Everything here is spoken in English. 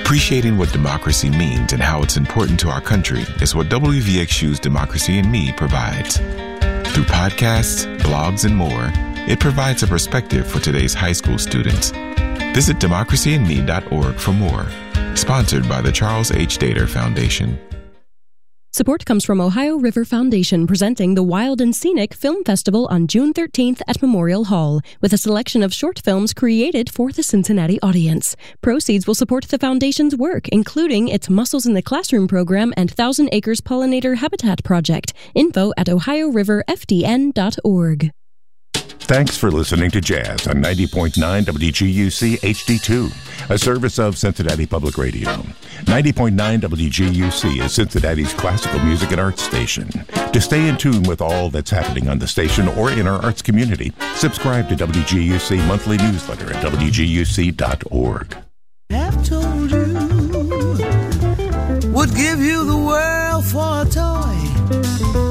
Appreciating what democracy means and how it's important to our country is what WVXU's Democracy in Me provides. Through podcasts, blogs, and more, it provides a perspective for today's high school students. Visit democracyinme.org for more. Sponsored by the Charles H. Dater Foundation. Support comes from Ohio River Foundation, presenting the Wild and Scenic Film Festival on June 13th at Memorial Hall, with a selection of short films created for the Cincinnati audience. Proceeds will support the foundation's work, including its Mussels in the Classroom program and Thousand Acres Pollinator Habitat Project. Info at ohioriverfdn.org. Thanks for listening to Jazz on 90.9 WGUC HD2, a service of Cincinnati Public Radio. 90.9 WGUC is Cincinnati's classical music and arts station. To stay in tune with all that's happening on the station or in our arts community, subscribe to WGUC monthly newsletter at WGUC.org. Have told you would give you the world.